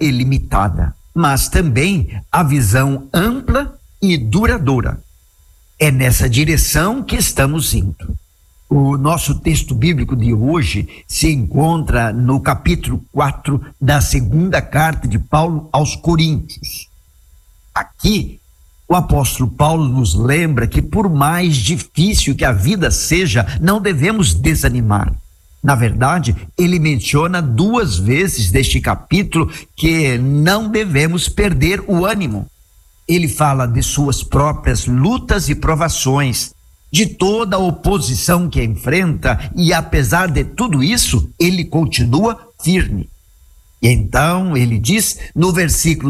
e limitada, mas também a visão ampla e duradoura. É nessa direção que estamos indo. O nosso texto bíblico de hoje se encontra no capítulo 4 da segunda carta de Paulo aos Coríntios. Aqui, o apóstolo Paulo nos lembra que, por mais difícil que a vida seja, não devemos desanimar. Na verdade, ele menciona 2 vezes neste capítulo que não devemos perder o ânimo. Ele fala de suas próprias lutas e provações, de toda a oposição que enfrenta, e apesar de tudo isso, ele continua firme. E então ele diz no versículo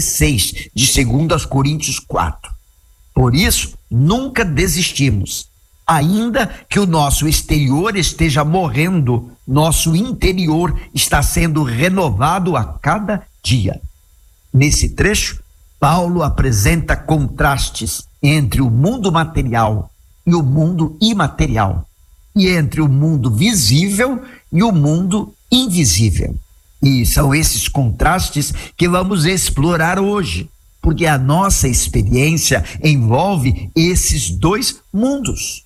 16 de 2 Coríntios 4: por isso, nunca desistimos. Ainda que o nosso exterior esteja morrendo, nosso interior está sendo renovado a cada dia. Nesse trecho, Paulo apresenta contrastes entre o mundo material e o mundo imaterial, e entre o mundo visível e o mundo invisível. E são esses contrastes que vamos explorar hoje, porque a nossa experiência envolve esses 2 mundos.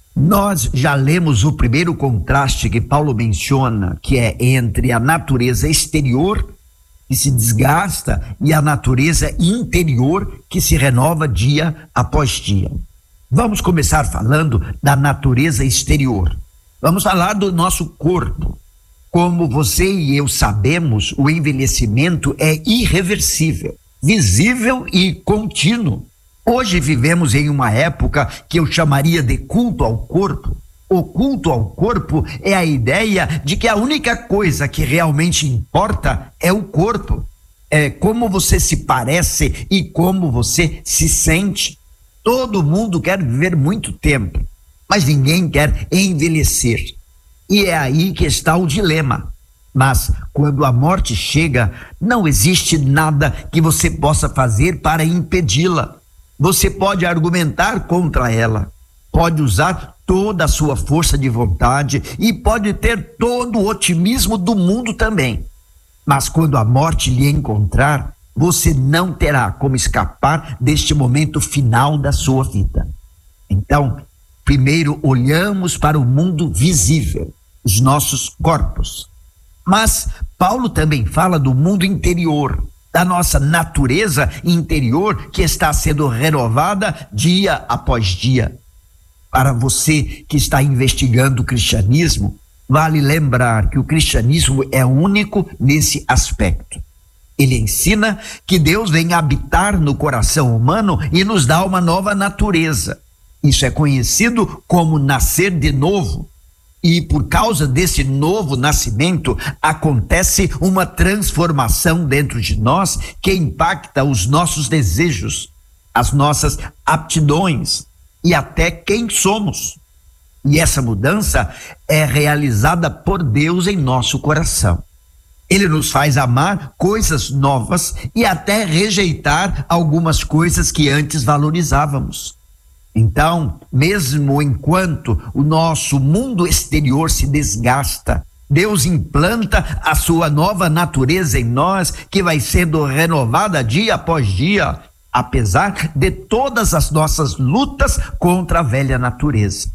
Nós já lemos o primeiro contraste que Paulo menciona, que é entre a natureza exterior, que se desgasta, e a natureza interior, que se renova dia após dia. Vamos começar falando da natureza exterior. Vamos falar do nosso corpo. Como você e eu sabemos, o envelhecimento é irreversível, visível e contínuo. Hoje vivemos em uma época que eu chamaria de culto ao corpo. O culto ao corpo é a ideia de que a única coisa que realmente importa é o corpo. É como você se parece e como você se sente. Todo mundo quer viver muito tempo, mas ninguém quer envelhecer. E é aí que está o dilema. Mas quando a morte chega, não existe nada que você possa fazer para impedi-la. Você pode argumentar contra ela, pode usar toda a sua força de vontade e pode ter todo o otimismo do mundo também. Mas quando a morte lhe encontrar, você não terá como escapar deste momento final da sua vida. Então, primeiro olhamos para o mundo visível, os nossos corpos. Mas Paulo também fala do mundo interior, da nossa natureza interior que está sendo renovada dia após dia. Para você que está investigando o cristianismo, vale lembrar que o cristianismo é único nesse aspecto. Ele ensina que Deus vem habitar no coração humano e nos dá uma nova natureza. Isso é conhecido como nascer de novo. E por causa desse novo nascimento, acontece uma transformação dentro de nós que impacta os nossos desejos, as nossas aptidões e até quem somos. E essa mudança é realizada por Deus em nosso coração. Ele nos faz amar coisas novas e até rejeitar algumas coisas que antes valorizávamos. Então, mesmo enquanto o nosso mundo exterior se desgasta, Deus implanta a sua nova natureza em nós, que vai sendo renovada dia após dia, apesar de todas as nossas lutas contra a velha natureza.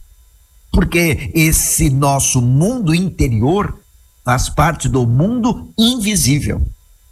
Porque esse nosso mundo interior faz parte do mundo invisível.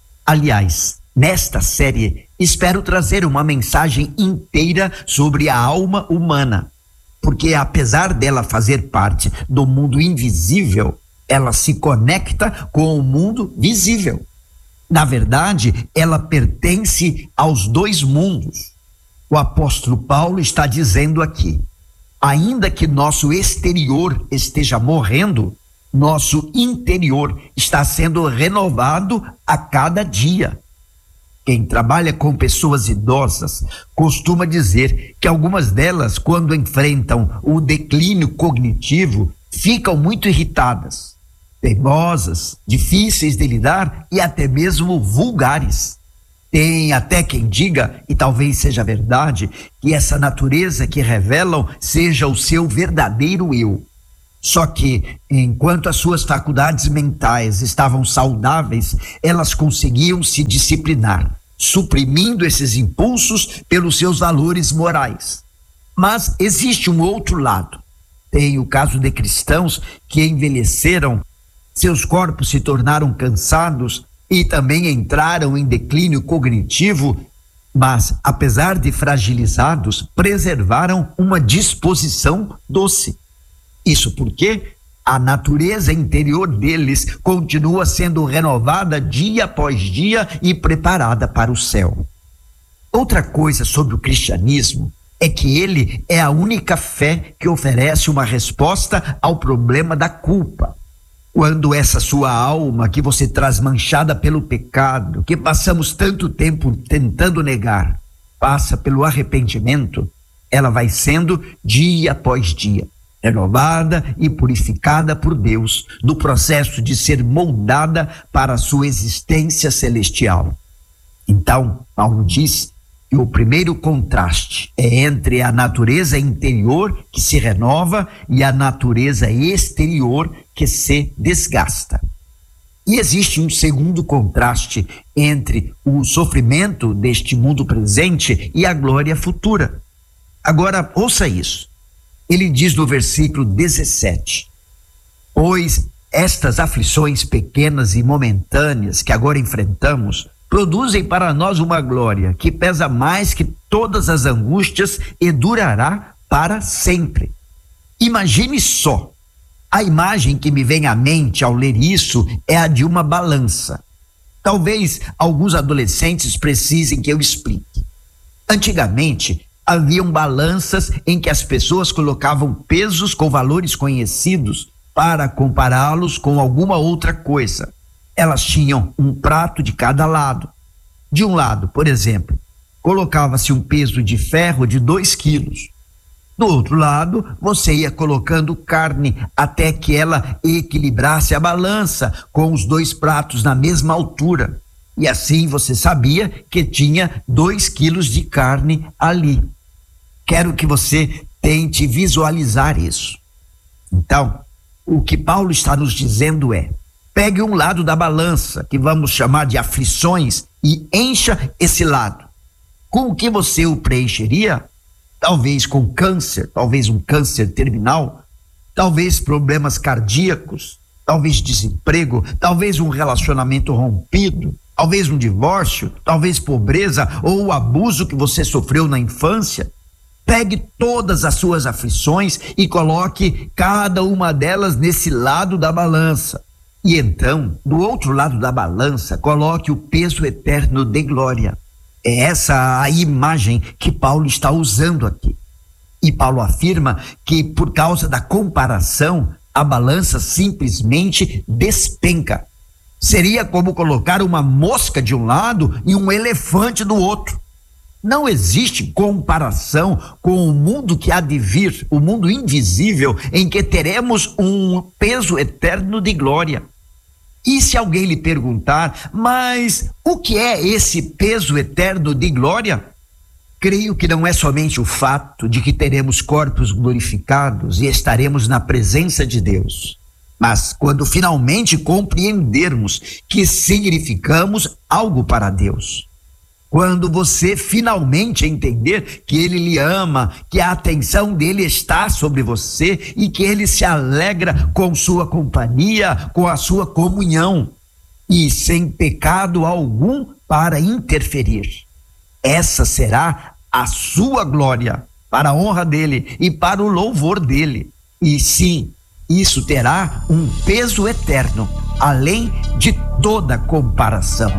Aliás, nesta série, espero trazer uma mensagem inteira sobre a alma humana, porque apesar dela fazer parte do mundo invisível, ela se conecta com o mundo visível. Na verdade, ela pertence aos 2 mundos. O apóstolo Paulo está dizendo aqui: ainda que nosso exterior esteja morrendo, nosso interior está sendo renovado a cada dia. Quem trabalha com pessoas idosas costuma dizer que algumas delas, quando enfrentam o declínio cognitivo, ficam muito irritadas, teimosas, difíceis de lidar e até mesmo vulgares. Tem até quem diga, e talvez seja verdade, que essa natureza que revelam seja o seu verdadeiro eu. Só que, enquanto as suas faculdades mentais estavam saudáveis, elas conseguiam se disciplinar, suprimindo esses impulsos pelos seus valores morais. Mas existe um outro lado. Tem o caso de cristãos que envelheceram, seus corpos se tornaram cansados e também entraram em declínio cognitivo, mas, apesar de fragilizados, preservaram uma disposição doce. Isso porque a natureza interior deles continua sendo renovada dia após dia e preparada para o céu. Outra coisa sobre o cristianismo é que ele é a única fé que oferece uma resposta ao problema da culpa. Quando essa sua alma que você traz manchada pelo pecado, que passamos tanto tempo tentando negar, passa pelo arrependimento, ela vai sendo dia após dia renovada e purificada por Deus no processo de ser moldada para a sua existência celestial. Então, Paulo diz que o primeiro contraste é entre a natureza interior que se renova e a natureza exterior que se desgasta. E existe um segundo contraste entre o sofrimento deste mundo presente e a glória futura. Agora, ouça isso. Ele diz no versículo 17: pois estas aflições pequenas e momentâneas que agora enfrentamos produzem para nós uma glória que pesa mais que todas as angústias e durará para sempre. Imagine só, a imagem que me vem à mente ao ler isso é a de uma balança. Talvez alguns adolescentes precisem que eu explique. Antigamente, haviam balanças em que as pessoas colocavam pesos com valores conhecidos para compará-los com alguma outra coisa. Elas tinham um prato de cada lado. De um lado, por exemplo, colocava-se um peso de ferro de 2 quilos. Do outro lado, você ia colocando carne até que ela equilibrasse a balança com os 2 pratos na mesma altura. E assim você sabia que tinha 2 quilos de carne ali. Quero que você tente visualizar isso. Então, o que Paulo está nos dizendo é: pegue um lado da balança, que vamos chamar de aflições, e encha esse lado. Com o que você o preencheria? Talvez com câncer, talvez um câncer terminal, talvez problemas cardíacos, talvez desemprego, talvez um relacionamento rompido, talvez um divórcio, talvez pobreza ou o abuso que você sofreu na infância. Pegue todas as suas aflições e coloque cada uma delas nesse lado da balança. E então, do outro lado da balança, coloque o peso eterno de glória. É essa a imagem que Paulo está usando aqui. E Paulo afirma que, por causa da comparação, a balança simplesmente despenca. Seria como colocar uma mosca de um lado e um elefante do outro. Não existe comparação com o mundo que há de vir, o mundo invisível, em que teremos um peso eterno de glória. E se alguém lhe perguntar, mas o que é esse peso eterno de glória? Creio que não é somente o fato de que teremos corpos glorificados e estaremos na presença de Deus, mas quando finalmente compreendermos que significamos algo para Deus. Quando você finalmente entender que Ele lhe ama, que a atenção dele está sobre você e que Ele se alegra com sua companhia, com a sua comunhão e sem pecado algum para interferir. Essa será a sua glória para a honra dele e para o louvor dele. E sim, isso terá um peso eterno, além de toda comparação.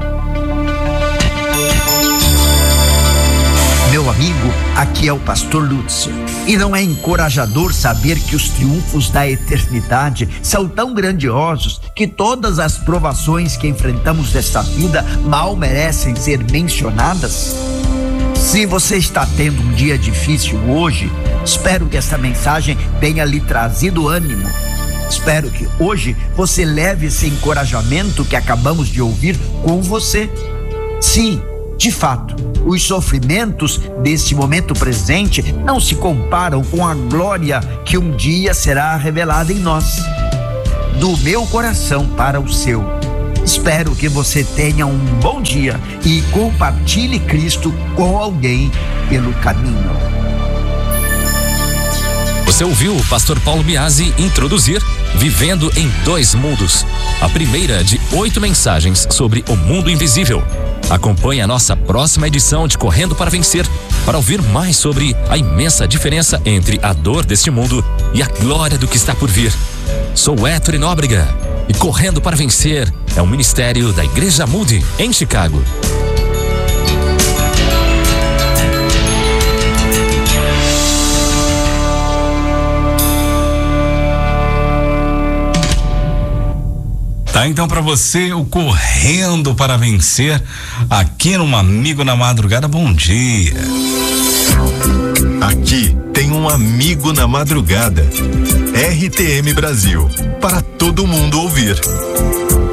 Meu amigo, aqui é o pastor Lúcio. E não é encorajador saber que os triunfos da eternidade são tão grandiosos que todas as provações que enfrentamos nesta vida mal merecem ser mencionadas? Se você está tendo um dia difícil hoje, espero que esta mensagem tenha lhe trazido ânimo. Espero que hoje você leve esse encorajamento que acabamos de ouvir com você. Sim, De fato, os sofrimentos deste momento presente não se comparam com a glória que um dia será revelada em nós. Do meu coração para o seu. Espero que você tenha um bom dia e compartilhe Cristo com alguém pelo caminho. Você ouviu o pastor Paulo Biasi introduzir Vivendo em Dois Mundos, a primeira de 8 mensagens sobre o mundo invisível. Acompanhe a nossa próxima edição de Correndo para Vencer para ouvir mais sobre a imensa diferença entre a dor deste mundo e a glória do que está por vir. Sou Héctor Nóbrega e Correndo para Vencer é um ministério da Igreja Moody em Chicago. Tá, então para você o Correndo para Vencer aqui no Amigo na Madrugada. Bom dia. Aqui tem um Amigo na Madrugada. RTM Brasil, para todo mundo ouvir.